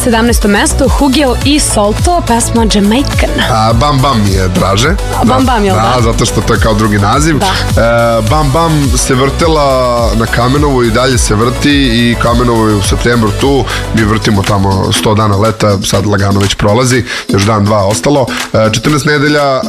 17. mesto Hugel i Solto, pesma Jamaican. Bam Bam mi je draže. Bam Bam, jel da? Da, zato što to je kao drugi naziv. Bam Bam se vrtela na Kamenovu i dalje se vrti i Kamenovo je u septembru tu. Mi vrtimo tamo 100 dana leta, sad lagano već prolazi, još dan, dva ostalo. 14 nedelja